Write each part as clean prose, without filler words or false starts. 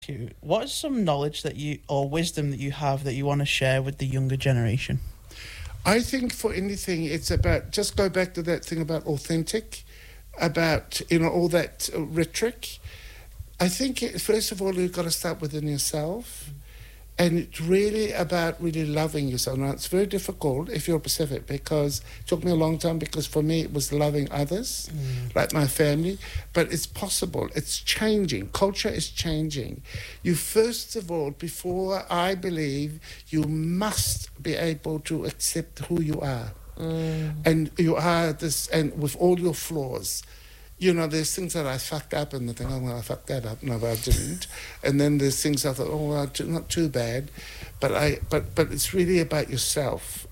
What is some knowledge that you or wisdom that you have that you want to share with the younger generation? I think for anything, it's about, just go back to that thing about authentic, about, all that rhetoric. I think, first of all, you've got to start within yourself. And it's really about really loving yourself. Now, it's very difficult if you're Pacific, because it took me a long time, because for me it was loving others, like my family. But it's possible. It's changing. Culture is changing. You, first of all, before I believe, you must be able to accept who you are. And you are this, and with all your flaws. There's things that I fucked up, and I think, I fucked that up. No, but I didn't. And then there's things I thought, not too bad. But it's really about yourself.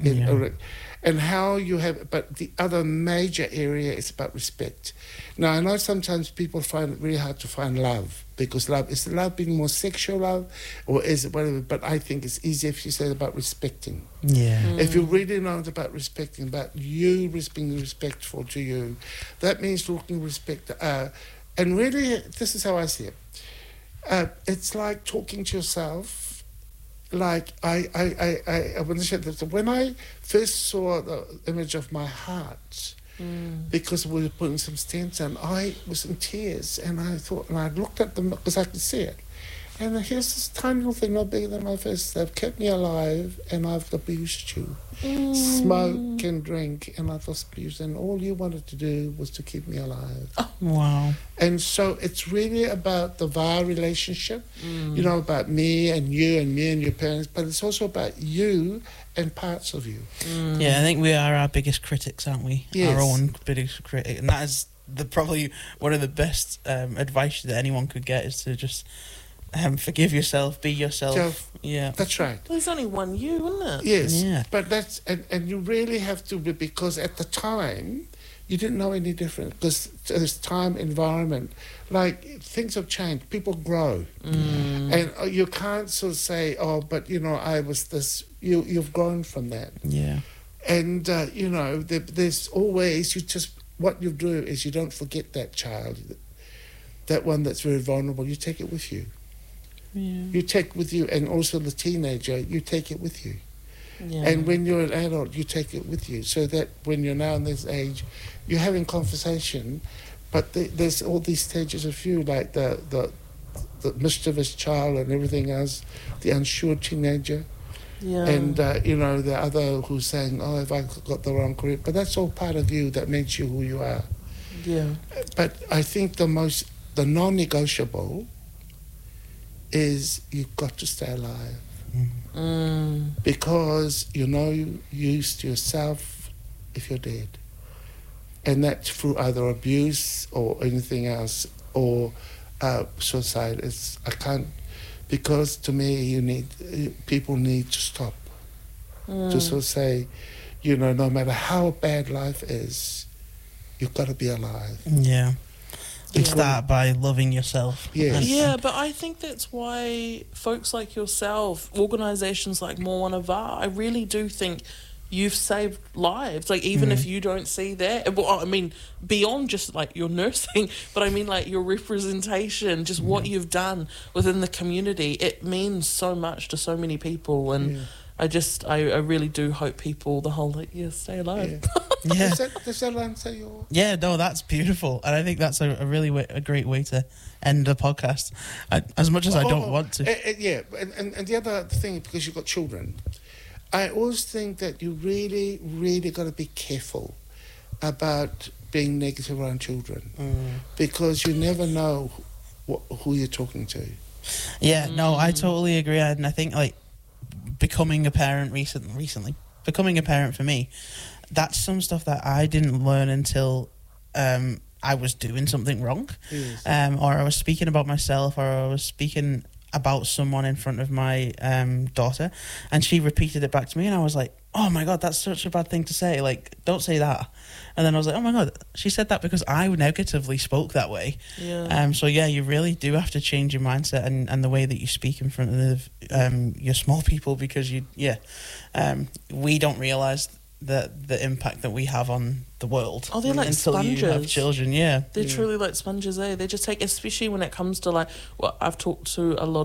And how you have, but the other major area is about respect. Now, I know sometimes people find it really hard to find love, because is love being more sexual love, or is it whatever? But I think it's easier if you say about respecting. Yeah. If you really know it's about respecting, about you being respectful to you, that means looking respect. And really, this is how I see it. It's like talking to yourself. Like I want to share this. When I first saw the image of my heart, because we were putting some stents in, I was in tears, and I thought, and I looked at them because I could see it. And here's this tiny little thing, not bigger than my fist. They've kept me alive, and I've abused you. Smoke and drink, and I've abused, and all you wanted to do was to keep me alive. Oh, wow. And so it's really about the VAR relationship, about me and you and me and your parents, but it's also about you and parts of you. Yeah, I think we are our biggest critics, aren't we? Yes. Our own biggest critic. And that is probably one of the best advice that anyone could get, is to just forgive yourself, be yourself. Yeah. That's right. There's only one you, isn't it? Yes. Yeah. But that's, and you really have to be, because at the time, you didn't know any different, because this time, environment, like, things have changed. People grow. And you can't sort of say, but, I was this. You've grown from that. Yeah. And, there's always, what you do is you don't forget that child, that one that's very vulnerable. You take it with you. Yeah. You take with you, and also the teenager, you take it with you. Yeah. And when you're an adult, you take it with you, so that when you're now in this age, you're having conversation, but there's all these stages of you, like the mischievous child and everything else, the unsure teenager, and the other who's saying, have I got the wrong career? But that's all part of you that makes you who you are. Yeah. But I think the non-negotiable is you've got to stay alive. Because you used to yourself if you're dead. And that's through either abuse or anything else, or suicide. I can't, because to me people need to stop. To sort of say, no matter how bad life is, you've got to be alive. Yeah. And start by loving yourself. Yes. Yeah, but I think that's why folks like yourself, organisations like Moana VAR, I really do think you've saved lives. Like, even if you don't see that, well, I mean, beyond just like your nursing, but I mean like your representation, just what you've done within the community, it means so much to so many people. And I really do hope people, stay alive. Yeah. Does that answer your... Yeah, no, that's beautiful. And I think that's a really a great way to end the podcast. As much as I don't want to. And the other thing, because you've got children, I always think that you really, really got to be careful about being negative around children, because you never know who you're talking to. Yeah, no, I totally agree. And I think, like, becoming a parent recently, becoming a parent for me, that's some stuff that I didn't learn until I was doing something wrong. Yes. Or I was speaking about myself, or I was speaking about someone in front of my daughter, and she repeated it back to me, and I was like, oh my God, that's such a bad thing to say. Like, don't say that. And then I was like, oh my God, she said that because I negatively spoke that way. Yeah. So yeah, you really do have to change your mindset and the way that you speak in front of your small people, because we don't realise the impact that we have on the world. Oh, they're like until sponges. You have children, yeah. They're truly like sponges, eh? They just take, especially when it comes to like, well, I've talked to a lot